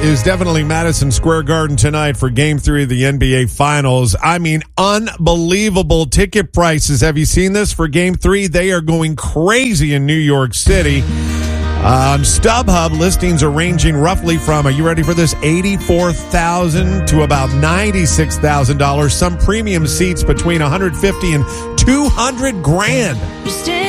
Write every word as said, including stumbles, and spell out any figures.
is definitely Madison Square Garden tonight for Game three of the N B A Finals. I mean, unbelievable ticket prices. Have you seen this for Game three? They are going crazy in New York City. Uh, on StubHub, listings are ranging roughly from, are you ready for this, eighty-four thousand dollars to about ninety-six thousand dollars. Some premium seats between one hundred fifty and two hundred grand.